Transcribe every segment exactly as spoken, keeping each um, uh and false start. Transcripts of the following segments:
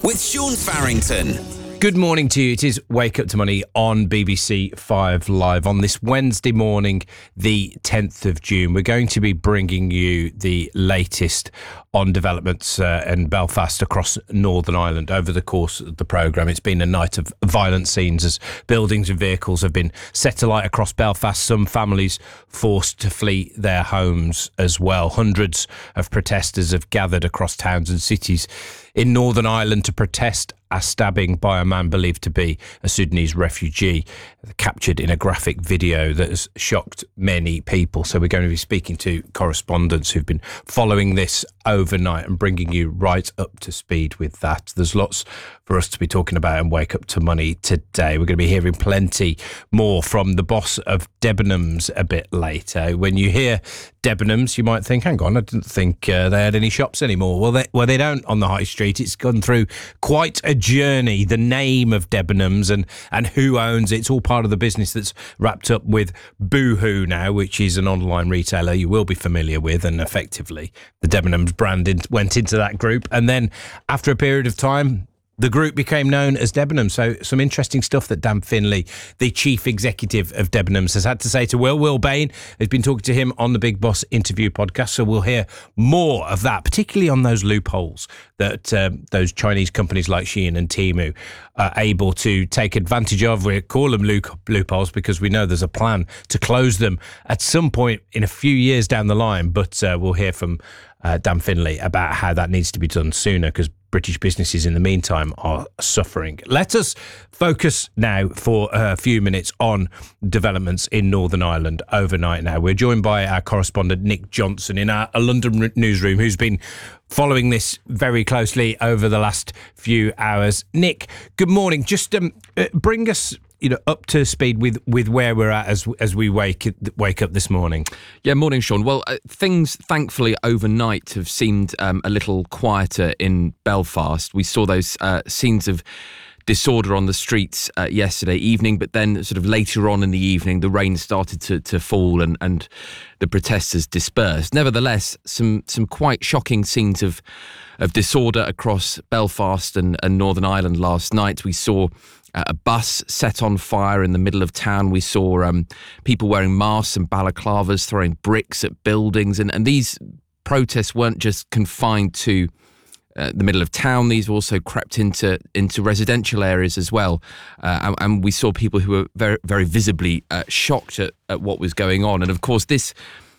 with Sean Farrington. Good morning to you. It is Wake Up to Money on B B C Five Live on this Wednesday morning, the tenth of June. We're going to be bringing you the latest on developments uh, in Belfast across Northern Ireland over the course of the programme. It's been a night of violent scenes as buildings and vehicles have been set alight across Belfast. Some families forced to flee their homes as well. Hundreds of protesters have gathered across towns and cities in Northern Ireland to protest a stabbing by a man believed to be a Sudanese refugee, captured in a graphic video that has shocked many people. So we're going to be speaking to correspondents who've been following this overnight and bringing you right up to speed with that. There's lots for us to be talking about and Wake Up to Money today. We're going to be hearing plenty more from the boss of Debenhams a bit later. When you hear Debenhams, you might think, hang on, I didn't think uh, they had any shops anymore. Well, they, well, they don't on the high street. It's gone through quite a journey. The name of Debenhams and, and who owns it, it's all part of the business that's wrapped up with Boohoo now, which is an online retailer you will be familiar with, and effectively the Debenhams brand in, went into that group. And then after a period of time, the group became known as Debenhams. So some interesting stuff that Dan Finlay, the chief executive of Debenhams, has had to say to Will. Will Bain has been talking to him on the Big Boss interview podcast. So we'll hear more of that, particularly on those loopholes that um, those Chinese companies like Shein and Temu are able to take advantage of. We call them loop- loopholes because we know there's a plan to close them at some point in a few years down the line. But uh, we'll hear from uh, Dan Finlay about how that needs to be done sooner, because British businesses in the meantime are suffering. Let us focus now for a few minutes on developments in Northern Ireland overnight now. We're joined by our correspondent Nick Johnson in our London newsroom, who's been following this very closely over the last few hours. Nick, good morning. Just um, bring us you know, up to speed with, with where we're at as as we wake wake up this morning. Yeah, morning, Sean. Well, uh, things, thankfully, overnight have seemed um, a little quieter in Belfast. We saw those uh, scenes of disorder on the streets uh, yesterday evening, but then sort of later on in the evening, the rain started to, to fall and, and the protesters dispersed. Nevertheless, some some quite shocking scenes of of disorder across Belfast and, and Northern Ireland last night. We saw uh, a bus set on fire in the middle of town. We saw um, people wearing masks and balaclavas throwing bricks at buildings. And, and these protests weren't just confined to Uh, the middle of town. These also crept into into residential areas as well, uh, and, and we saw people who were very very visibly uh, shocked at, at what was going on. And of course, this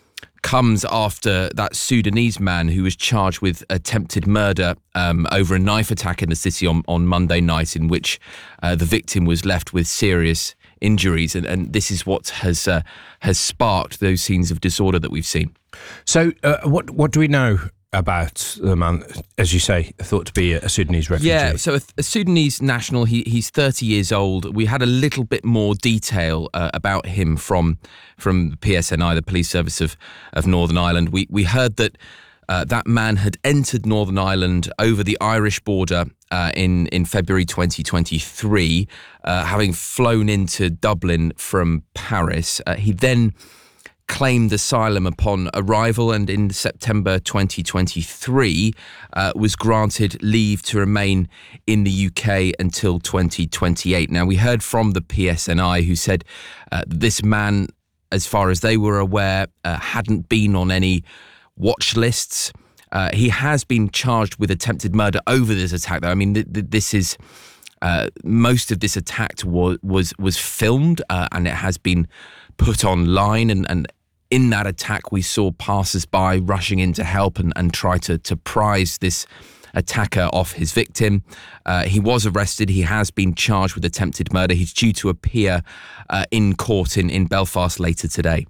comes after that Sudanese man who was charged with attempted murder um, over a knife attack in the city on, on Monday night, in which uh, the victim was left with serious injuries, and, and this is what has uh, has sparked those scenes of disorder that we've seen. So, uh, what what do we know about the man, as you say, thought to be a Sudanese refugee? Yeah, so a, a Sudanese national, he, he's thirty years old. We had a little bit more detail uh, about him from from the P S N I, the Police Service of, of Northern Ireland. We we heard that uh, that man had entered Northern Ireland over the Irish border uh, in, in February twenty twenty-three, uh, having flown into Dublin from Paris. Uh, he then claimed asylum upon arrival, and in September twenty twenty-three uh, was granted leave to remain in the U K until twenty twenty-eight. Now, we heard from the P S N I, who said uh, this man, as far as they were aware, uh, hadn't been on any watch lists. Uh, he has been charged with attempted murder over this attack, though. I mean, th- th- this is uh, most of this attack was was was filmed uh, and it has been put online, and, and in that attack, we saw passers-by rushing in to help and, and try to, to prise this attacker off his victim. Uh, he was arrested. He has been charged with attempted murder. He's due to appear uh, in court in, in Belfast later today.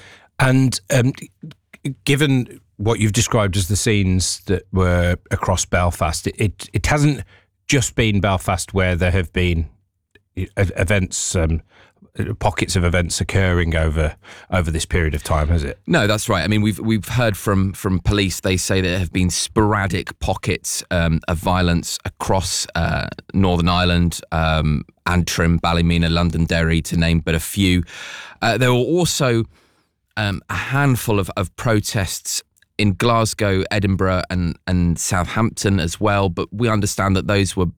And um, given what you've described as the scenes that were across Belfast, it, it, it hasn't just been Belfast where there have been events, um, pockets of events occurring over over this period of time, has it? No, that's right. I mean, we've we've heard from from police. They say there have been sporadic pockets um, of violence across uh, Northern Ireland, um, Antrim, Ballymena, Londonderry, to name but a few. Uh, there were also um, a handful of, of protests in Glasgow, Edinburgh and, and Southampton as well, but we understand that those were